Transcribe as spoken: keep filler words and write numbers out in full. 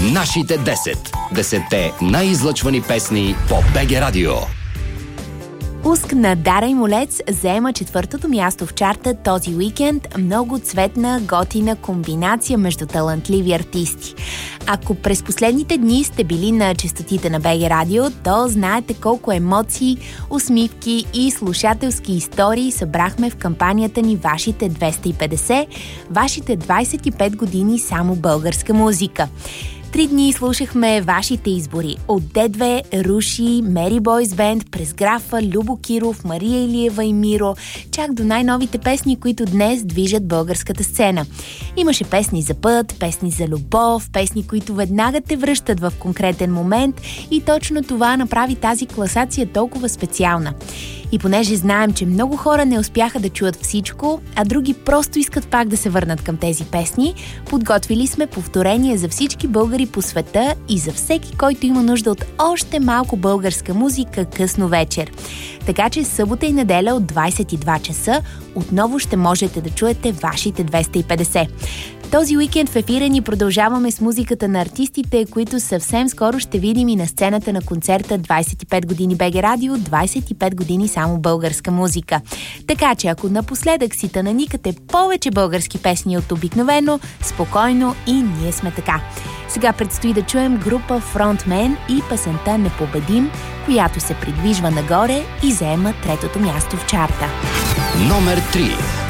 Нашите десет. Десетте най-излъчвани песни по БГ Радио. Уск на Дара и Молец заема четвъртото място в чарта този уикенд. Много цветна, готина комбинация между талантливи артисти. Ако през последните дни сте били на честотите на БГ Радио, то знаете колко емоции, усмивки и слушателски истории събрахме в кампанията ни Вашите двеста и петдесет, вашите двадесет и пет години само българска музика. Три дни слушахме вашите избори. От Д две, Руши, Мери Бойс Бенд, през Графа, Любо Киров, Мария Илиева и Миро, чак до най-новите песни, които днес движат българската сцена. Имаше песни за път, песни за любов, песни, които веднага те връщат в конкретен момент и точно това направи тази класация толкова специална. И понеже знаем, че много хора не успяха да чуят всичко, а други просто искат пак да се върнат към тези песни, подготвили сме повторение за всички българи по света и за всеки, който има нужда от още малко българска музика късно вечер. Така че събота и неделя от двадесет и два часа отново ще можете да чуете вашите двеста и петдесет. Този уикенд в ефира ни продължаваме с музиката на артистите, които съвсем скоро ще видим и на сцената на концерта двадесет и пет години БГ Радио, двадесет и пет години само българска музика. Така че ако напоследък си наникате повече български песни от обикновено, спокойно и ние сме така. Сега предстои да чуем група Frontman и песента "Непобедим", която се придвижва нагоре и заема третото място в чарта. Номер три.